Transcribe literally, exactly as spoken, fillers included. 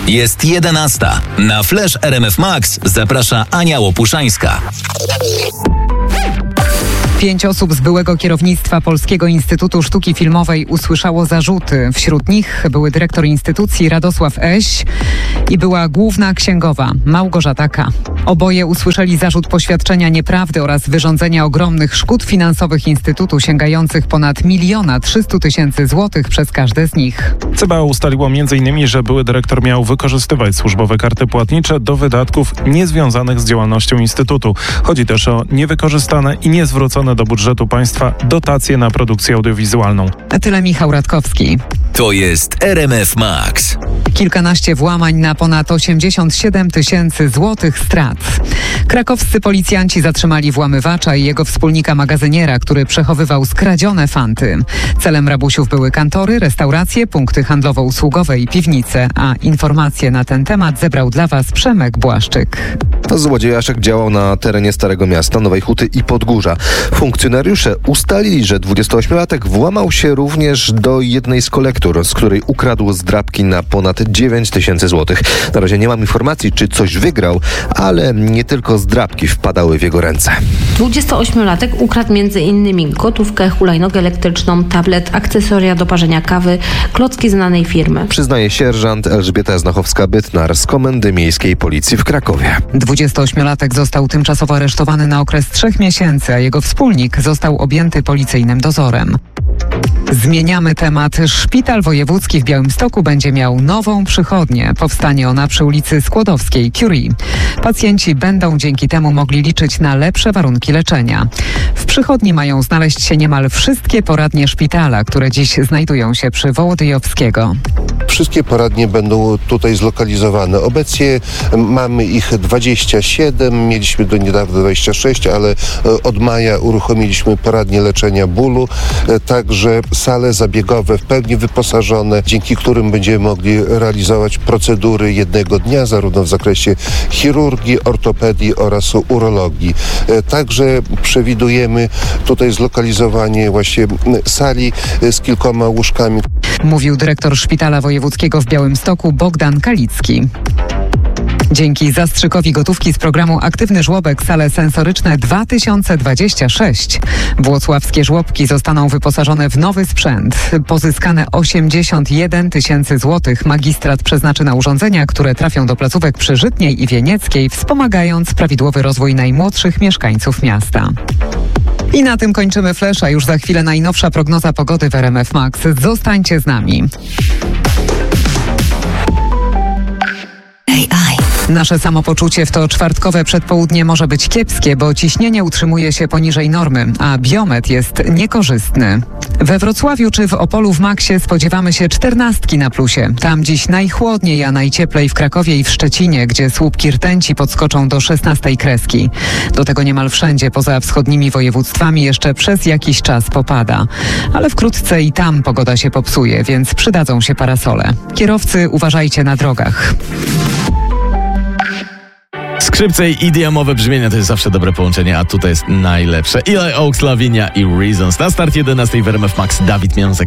Jest jedenasta. Na Flash R M F Max zaprasza Ania Łopuszańska. Pięć osób z byłego kierownictwa Polskiego Instytutu Sztuki Filmowej usłyszało zarzuty. Wśród nich były dyrektor instytucji Radosław Eś i była główna księgowa Małgorzata K. Oboje usłyszeli zarzut poświadczenia nieprawdy oraz wyrządzenia ogromnych szkód finansowych Instytutu sięgających ponad miliona trzystu tysięcy złotych przez każde z nich. C B A ustaliło między innymi, że były dyrektor miał wykorzystywać służbowe karty płatnicze do wydatków niezwiązanych z działalnością Instytutu. Chodzi też o niewykorzystane i niezwrócone do budżetu państwa dotacje na produkcję audiowizualną. Tyle Michał Radkowski. To jest R M F Max. Kilkanaście włamań na ponad osiemdziesiąt siedem tysięcy złotych strat. Krakowscy policjanci zatrzymali włamywacza i jego wspólnika magazyniera, który przechowywał skradzione fanty. Celem rabusiów były kantory, restauracje, punkty handlowo-usługowe i piwnice, a informacje na ten temat zebrał dla Was Przemek Błaszczyk. Złodziejaszek działał na terenie Starego Miasta, Nowej Huty i Podgórza. Funkcjonariusze ustalili, że dwudziestoośmiolatek włamał się również do jednej z kolektur, z której ukradł zdrabki na ponad dziewięć tysięcy złotych. Na razie nie mam informacji, czy coś wygrał, ale nie tylko zdrabki wpadały w jego ręce. dwudziestoośmiolatek ukradł między innymi gotówkę, hulajnogę elektryczną, tablet, akcesoria do parzenia kawy, klocki znanej firmy. Przyznaje sierżant Elżbieta Znachowska-Bytnar z Komendy Miejskiej Policji w Krakowie. dwudziestoośmiolatek został tymczasowo aresztowany na okres trzech miesięcy, a jego wspólnik został objęty policyjnym dozorem. Zmieniamy temat. Szpital Wojewódzki w Białymstoku będzie miał nową przychodnię. Powstanie ona przy ulicy Skłodowskiej, Curie. Pacjenci będą dzięki temu mogli liczyć na lepsze warunki leczenia. W przychodni mają znaleźć się niemal wszystkie poradnie szpitala, które dziś znajdują się przy Wołodyjowskiego. Wszystkie poradnie będą tutaj zlokalizowane. Obecnie mamy ich dwadzieścia siedem, mieliśmy do niedawna dwadzieścia sześć, ale od maja uruchomiliśmy poradnie leczenia bólu, także sale zabiegowe w pełni wyposażone, dzięki którym będziemy mogli realizować procedury jednego dnia, zarówno w zakresie chirurgii, ortopedii oraz urologii. Także przewidujemy tutaj zlokalizowanie właśnie sali z kilkoma łóżkami. Mówił dyrektor Szpitala Wojewódzkiego w Białymstoku Bogdan Kalicki. Dzięki zastrzykowi gotówki z programu Aktywny Żłobek sale sensoryczne dwa tysiące dwadzieścia sześć włocławskie żłobki zostaną wyposażone w nowy sprzęt. Pozyskane osiemdziesiąt jeden tysięcy złotych magistrat przeznaczy na urządzenia, które trafią do placówek przy Żytniej i Wienieckiej, wspomagając prawidłowy rozwój najmłodszych mieszkańców miasta. I na tym kończymy Flash, a już za chwilę najnowsza prognoza pogody w R M F Max. Zostańcie z nami. Nasze samopoczucie w to czwartkowe przedpołudnie może być kiepskie, bo ciśnienie utrzymuje się poniżej normy, a biometr jest niekorzystny. We Wrocławiu czy w Opolu w Maksie spodziewamy się czternastki na plusie. Tam dziś najchłodniej, a najcieplej w Krakowie i w Szczecinie, gdzie słupki rtęci podskoczą do szesnastej kreski. Do tego niemal wszędzie poza wschodnimi województwami jeszcze przez jakiś czas popada. Ale wkrótce i tam pogoda się popsuje, więc przydadzą się parasole. Kierowcy, uważajcie na drogach. Skrzypce i idiomowe brzmienia to jest zawsze dobre połączenie, a tutaj jest najlepsze. Eli Oaks, Lavinia i Reasons. Na start jedenastej w R M F Max Dawid Miąsek.